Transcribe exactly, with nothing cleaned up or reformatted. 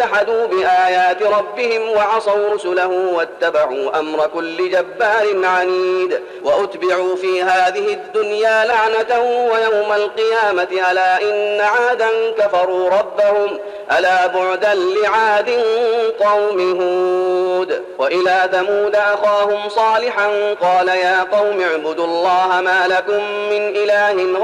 جحدوا بآيات ربهم وعصوا رسله واتبعوا أمر كل جبار عنيد وأتبعوا في هذه الدنيا لعنة ويوم القيامة ألا إن عادا كفروا ربهم ألا بعدا لعاد قوم هود. وإلى ثمود أخاهم صالحا قال يا قوم اعبدوا الله ما لكم من إله